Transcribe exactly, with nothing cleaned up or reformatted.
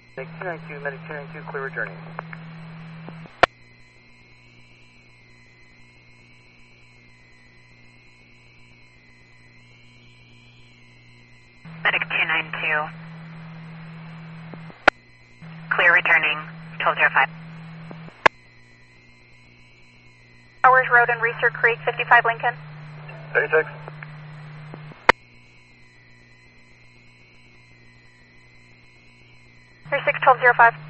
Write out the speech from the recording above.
Medic two nine two, Medic two nine two, clear returning. Medic two nine two. Clear returning, twelve oh five. Towers Road and Research Creek, fifty-five Lincoln. thirty-six. thirty-six, twelve oh five.